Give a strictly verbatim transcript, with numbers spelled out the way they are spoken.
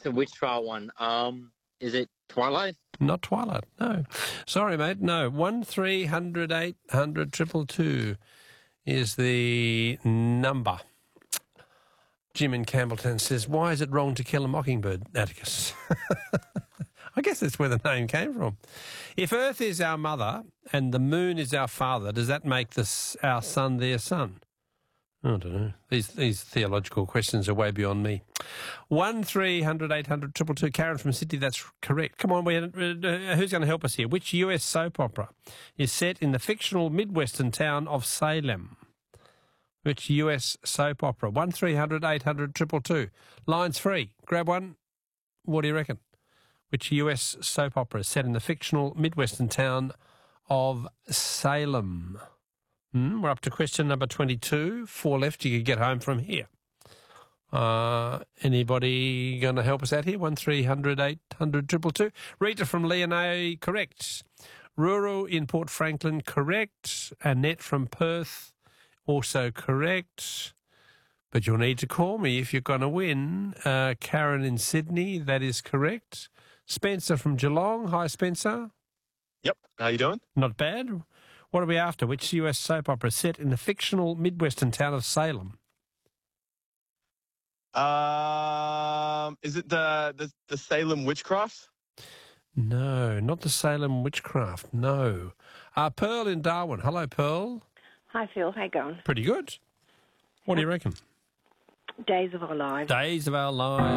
the witch trial one. Um, is it Twilight? Not Twilight, no. Sorry, mate, no. One three hundred eight hundred triple two is the number. Jim in Campbelltown says, why is it wrong to kill a mockingbird, Atticus? I guess that's where the name came from. If Earth is our mother and the moon is our father, does that make this, our sun their son? I don't know. These these theological questions are way beyond me. One three hundred eight hundred triple two. Karen from Sydney, that's correct. Come on, we, uh, who's going to help us here? Which U S soap opera is set in the fictional Midwestern town of Salem? Which U S soap opera? One three hundred eight hundred triple two. Line's free. Grab one. What do you reckon? Which U S soap opera is set in the fictional Midwestern town of Salem? Mm, we're up to question number twenty-two. Four left. You could get home from here. Uh, anybody going to help us out here? One three hundred eight hundred triple two. Rita from Leonay, correct. Ruru in Port Franklin, correct. Annette from Perth, also correct. But you'll need to call me if you're going to win. Uh, Karen in Sydney, that is correct. Spencer from Geelong. Hi, Spencer. Yep. How you doing? Not bad. What are we after? Which U S soap opera is set in the fictional Midwestern town of Salem? Um, is it the, the the Salem Witchcraft? No, not the Salem Witchcraft. No. Uh, Pearl in Darwin. Hello, Pearl. Hi, Phil. How you going? Pretty good. What do you reckon? Days of Our Lives. Days of Our Lives.